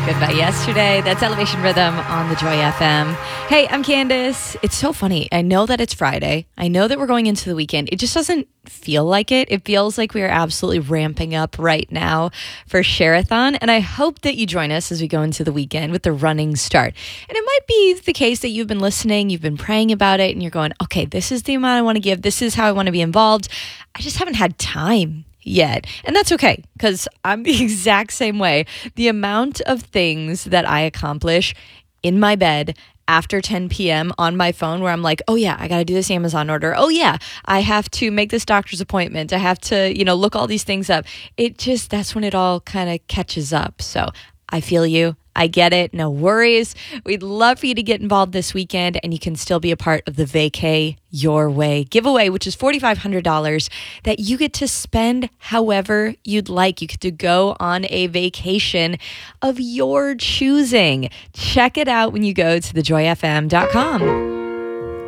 Goodbye Yesterday. That's Elevation Rhythm on the Joy FM. Hey, I'm Candace. It's so funny. I know that it's Friday. I know that we're going into the weekend. It just doesn't feel like it. It feels like we are absolutely ramping up right now for Share-a-thon. And I hope that you join us as we go into the weekend with the running start. And it might be the case that you've been listening, you've been praying about it, and you're going, okay, this is the amount I want to give. This is how I want to be involved. I just haven't had time yet. And that's okay, because I'm the exact same way. The amount of things that I accomplish in my bed after 10 p.m. on my phone where I'm like, oh yeah, I got to do this Amazon order. Oh yeah, I have to make this doctor's appointment. I have to, look all these things up. That's when it all kind of catches up. So I feel you. I get it. No worries. We'd love for you to get involved this weekend, and you can still be a part of the Vacay Your Way giveaway, which is $4,500 that you get to spend however you'd like. You get to go on a vacation of your choosing. Check it out when you go to thejoyfm.com.